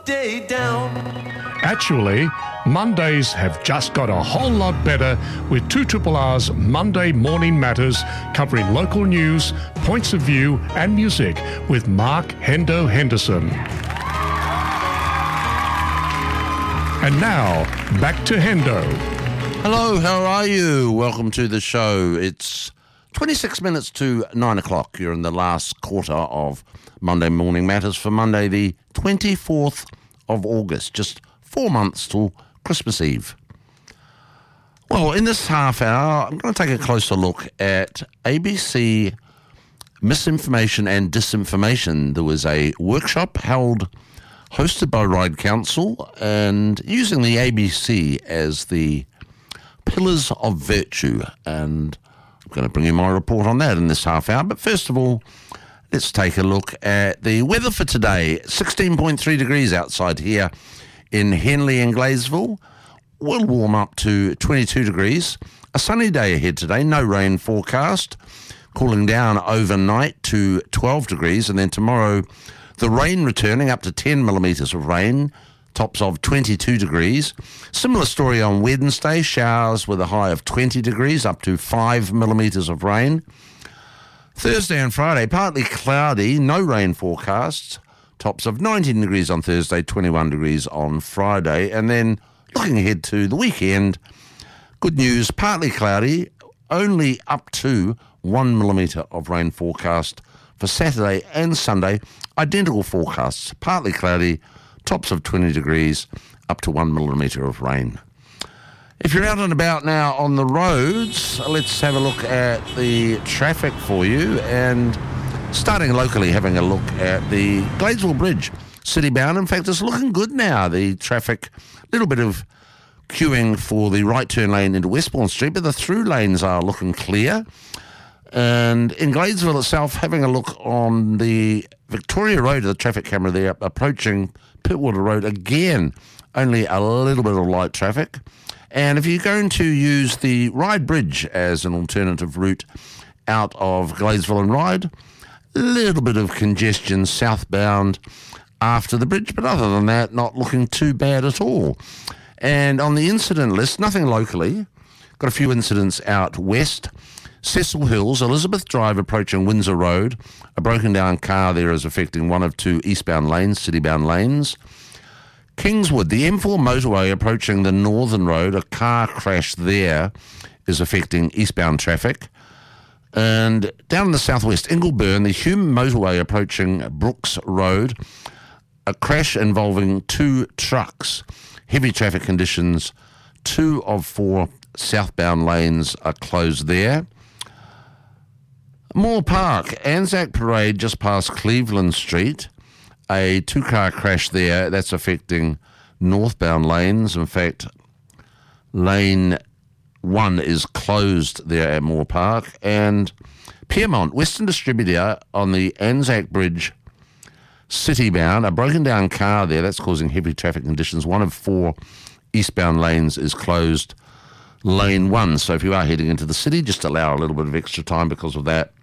Day down. Actually, Mondays have just got a whole lot better with 2RR's Monday Morning Matters, covering local news, points of view and music with Mark Hendo Henderson. And now, back to Hendo. Hello, how are you? Welcome to the show. It's 26 minutes to 9 o'clock. You're in the last quarter of Monday Morning Matters for Monday the 24th of August. Just 4 months till Christmas Eve. Well, in this half hour, I'm going to take a closer look at ABC misinformation and disinformation. There was a workshop hosted by Ryde Council and using the ABC as the pillars of virtue. And I'm going to bring you my report on that in this half hour. But first of all, let's take a look at the weather for today. 16.3 degrees outside here in Henley and Gladesville. Will warm up to 22 degrees. A sunny day ahead today, no rain forecast. Cooling down overnight to 12 degrees. And then tomorrow, the rain returning up to 10 millimetres of rain. Tops of 22 degrees. Similar story on Wednesday. Showers with a high of 20 degrees up to 5 millimetres of rain. Thursday and Friday, partly cloudy, no rain forecasts. Tops of 19 degrees on Thursday, 21 degrees on Friday. And then looking ahead to the weekend, good news, partly cloudy, only up to 1 millimetre of rain forecast for Saturday and Sunday. Identical forecasts, partly cloudy, tops of 20 degrees, up to 1 millimetre of rain. If you're out and about now on the roads, let's have a look at the traffic for you. And starting locally, having a look at the Gladesville Bridge, city-bound. In fact, it's looking good now. The traffic, a little bit of queuing for the right turn lane into Westbourne Street, but the through lanes are looking clear. And in Gladesville itself, having a look on the Victoria Road, the traffic camera there, approaching Pittwater Road again, only a little bit of light traffic. And if you're going to use the Ryde Bridge as an alternative route out of Gladesville and Ryde, a little bit of congestion southbound after the bridge, but other than that, not looking too bad at all. And on the incident list, nothing locally. Got a few incidents out west. Cecil Hills, Elizabeth Drive approaching Windsor Road. A broken down car there is affecting one of two eastbound lanes, city-bound lanes. Kingswood, the M4 motorway approaching the Northern Road. A car crash there is affecting eastbound traffic. And down in the southwest, Ingleburn, the Hume motorway approaching Brooks Road. A crash involving two trucks. Heavy traffic conditions. 2 of 4 southbound lanes are closed there. Moore Park, Anzac Parade just past Cleveland Street. A 2-car crash there. That's affecting northbound lanes. In fact, lane 1 is closed there at Moore Park. And Piermont, Western Distributor on the Anzac Bridge, city-bound. A broken down car there. That's causing heavy traffic conditions. 1 of 4 eastbound lanes is closed. Lane 1. So if you are heading into the city, just allow a little bit of extra time because of that.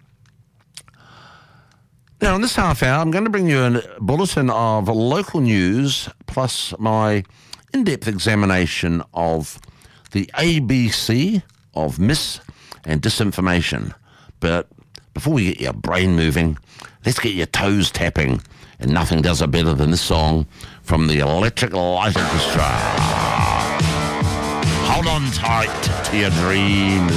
Now, in this half hour, I'm going to bring you a bulletin of local news plus my in-depth examination of the ABC of mis- and disinformation. But before we get your brain moving, let's get your toes tapping. And nothing does it better than this song from the Electric Light Orchestra. Hold on tight to your dreams.